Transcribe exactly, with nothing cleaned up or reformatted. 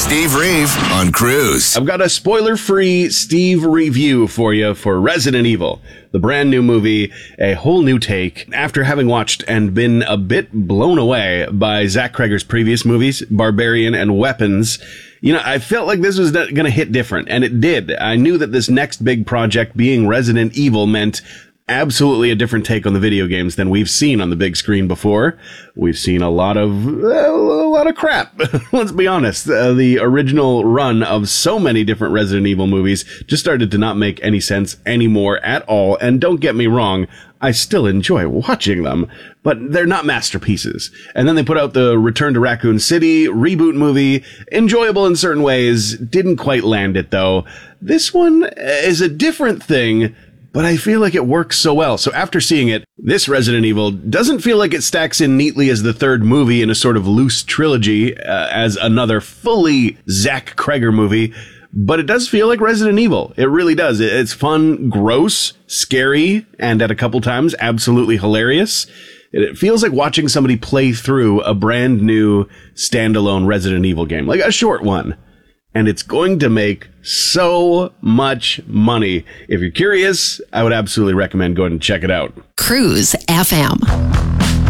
Steve Reeve on Cruise. I've got a spoiler-free Steve review for you for Resident Evil, the brand new movie, a whole new take. After having watched and been a bit blown away by Zach Cregger's previous movies, Barbarian and Weapons, you know, I felt like this was going to hit different, and it did. I knew that this next big project, being Resident Evil, meant absolutely a different take on the video games than we've seen on the big screen before. We've seen a lot of, uh, a lot of crap. Let's be honest. Uh, the original run of so many different Resident Evil movies just started to not make any sense anymore at all. And don't get me wrong, I still enjoy watching them, but they're not masterpieces. And then they put out the Return to Raccoon City reboot movie, enjoyable in certain ways, didn't quite land it though. This one is a different thing, but I feel like it works so well. So after seeing it, this Resident Evil doesn't feel like it stacks in neatly as the third movie in a sort of loose trilogy, uh, as another fully Zach Cregger movie, but it does feel like Resident Evil. It really does. It's fun, gross, scary, and at a couple times, absolutely hilarious. It feels like watching somebody play through a brand new standalone Resident Evil game, like a short one. And it's going to make so much money. If you're curious, I would absolutely recommend going and check it out. Cruise F M.